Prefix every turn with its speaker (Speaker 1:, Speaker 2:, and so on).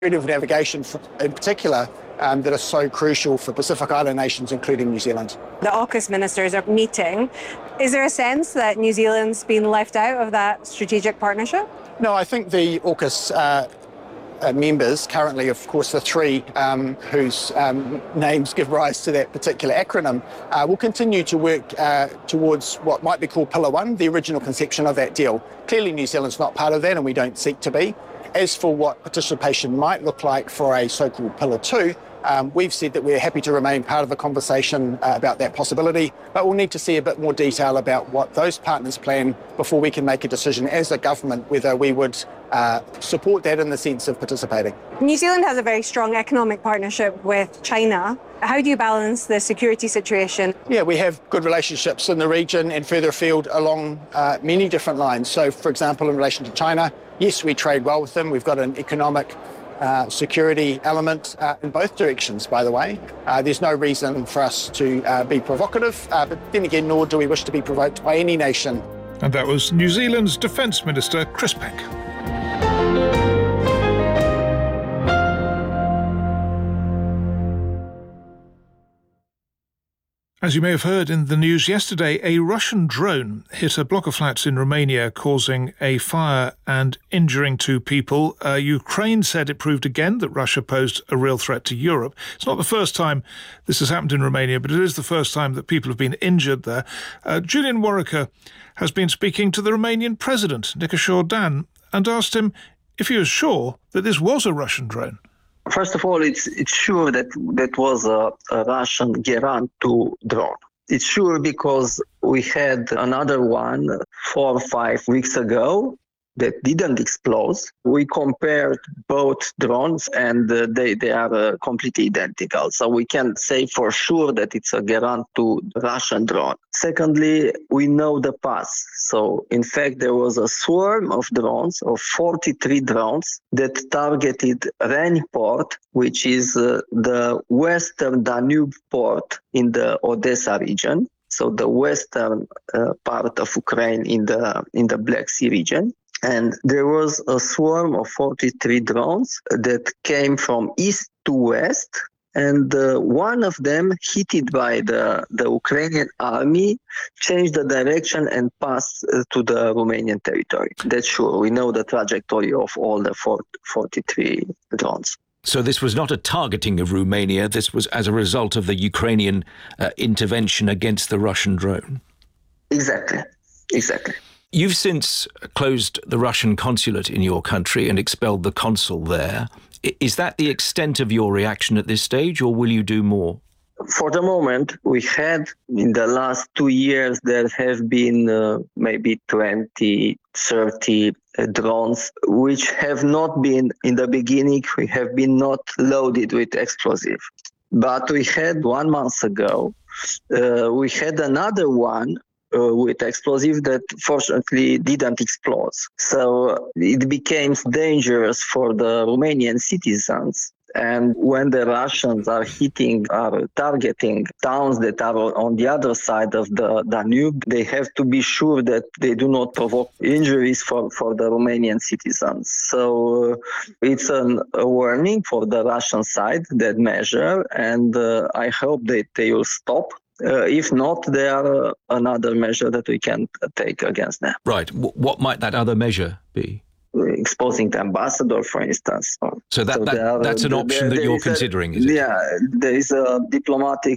Speaker 1: of navigation in particular that are so crucial for Pacific Island nations, including New Zealand.
Speaker 2: The AUKUS ministers are meeting. Is there a sense that New Zealand's been left out of that strategic partnership?
Speaker 1: No, I think the AUKUS members, currently of course the three whose names give rise to that particular acronym, will continue to work towards what might be called Pillar 1, the original conception of that deal. Clearly New Zealand's not part of that and we don't seek to be. As for what participation might look like for a so-called Pillar 2, we've said that we're happy to remain part of the conversation about that possibility, but we'll need to see a bit more detail about what those partners plan before we can make a decision as a government whether we would support that in the sense of participating.
Speaker 2: New Zealand has a very strong economic partnership with China. How do you balance the security situation?
Speaker 1: Yeah, we have good relationships in the region and further afield along many different lines. So, for example, in relation to China, yes, we trade well with them. We've got an economic security element in both directions, by the way. There's no reason for us to be provocative, but then again, nor do we wish to be provoked by any nation.
Speaker 3: And that was New Zealand's Defence Minister, Chris Peck. As you may have heard in the news yesterday, a Russian drone hit a block of flats in Romania, causing a fire and injuring 2 people. Ukraine said it proved again that Russia posed a real threat to Europe. It's not the first time this has happened in Romania, but it is the first time that people have been injured there. Julian Worricker has been speaking to the Romanian president, Nicolae Dan, and asked him if he was sure that this was a Russian drone.
Speaker 4: First of all, it's sure that was a Russian Geran 2 drone. It's sure because we had another one 4 or 5 weeks ago that didn't explode. We compared both drones and they are completely identical. So we can say for sure that it's a Geran 2 Russian drone. Secondly, we know the path. So in fact, there was a swarm of drones, of 43 drones that targeted Reni port, which is the western Danube port in the Odessa region. So the western part of Ukraine in the Black Sea region. And there was a swarm of 43 drones that came from east to west. And one of them, hit by the Ukrainian army, changed the direction and passed to the Romanian territory. That's sure. We know the trajectory of all the 43 drones.
Speaker 5: So this was not a targeting of Romania. This was as a result of the Ukrainian intervention against the Russian drone.
Speaker 4: Exactly.
Speaker 5: You've since closed the Russian consulate in your country and expelled the consul there. Is that the extent of your reaction at this stage, or will you do more?
Speaker 4: For the moment, we had, in the last 2 years, there have been maybe 20, 30 drones, which have not been, in the beginning, we have been not loaded with explosive. But we had 1 month ago, we had another one with explosive that fortunately didn't explode. So it became dangerous for the Romanian citizens. And when the Russians are targeting towns that are on the other side of the Danube, they have to be sure that they do not provoke injuries for the Romanian citizens. So it's a warning for the Russian side, that measure, and I hope that they will stop. If not, there are another measure that we can take against them.
Speaker 5: Right. What might that other measure be?
Speaker 4: Exposing the ambassador, for instance.
Speaker 5: So that's an option that you're considering, is it?
Speaker 4: Yeah, there is a diplomatic